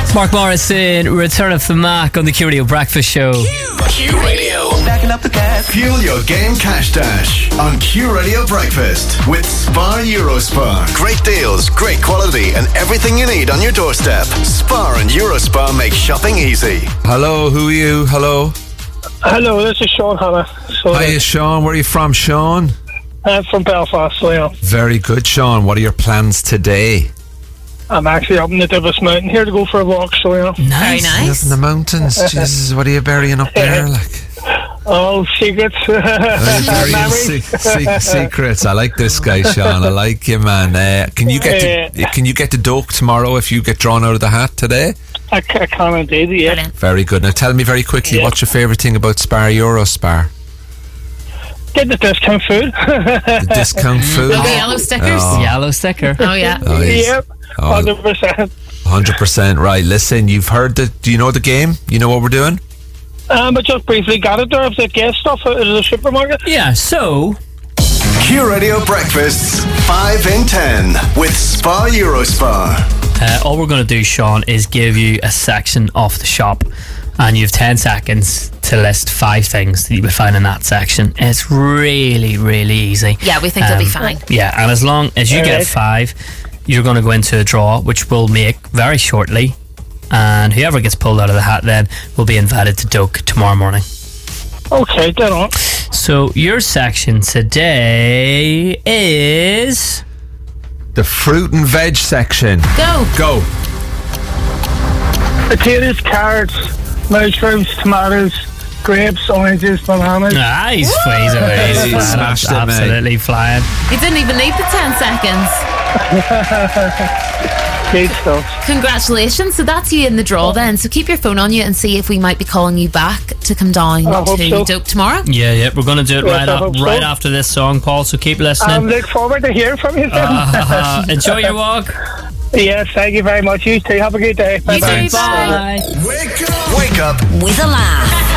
Mark Morrison, Return of the Mac on the Q Radio Breakfast Show. Q Radio. Backing up the gas. Fuel your game cash dash on Q Radio Breakfast with Spar Eurospar. Great deals, great quality, and everything you need on your doorstep. Spar and Eurospar make shopping easy. Hello, who are you? Hello. Hello, this is Sean Hanna. Hiya, Sean. Where are you from, Sean? I'm from Belfast, so yeah. Very good, Sean. What are your plans today? I'm actually up in the Divis Mountain here to go for a walk, so yeah. Nice. Very nice. Up in the mountains. Jesus, what are you burying up there? Like, All secrets. very secrets. I like this guy, Sean. I like you, man. Can you get to Doak tomorrow if you get drawn out of the hat today? I can indeed, yeah. Brilliant. Very good. Now tell me very quickly, what's your favourite thing about Spar Eurospar? Get the discount food. The discount food. The yellow stickers. Oh. Yellow sticker. Oh, yeah. Oh, yes. Yep, 100%. 100%. Right, listen, you've heard do you know the game? You know what we're doing? I just briefly got it there. I've said get stuff out of the supermarket. Yeah, so Q Radio Breakfasts 5 in 10 with Spar Eurospar. all we're going to do, Sean, is give you a section of the shop, and you have 10 seconds to list 5 things that you would find in that section. It's really, really easy. Yeah, we think it'll be fine. Yeah, and as long as you get Alright. 5, you're going to go into a draw, which we'll make very shortly, and whoever gets pulled out of the hat then will be invited to Doak tomorrow morning. Okay, get on. So your section today is The fruit and veg section. Go. Potatoes, carrots, mushrooms, tomatoes, grapes, oranges, bananas. he's away. He's flying. Smashed it, mate. Absolutely flying. You didn't even need the 10 seconds. Great stuff. Congratulations. So that's you in the draw then. So keep your phone on you and see if we might be calling you back to come down I hope to so. Doak tomorrow. Yeah, we're going to do it Yes, I hope so. right after this song, Paul, so keep I listening. look forward to hearing from you. Enjoy your walk. Yes, thank you very much. You too. Have a good day. You too. Bye. Bye. Wake up! Wake up With a laugh.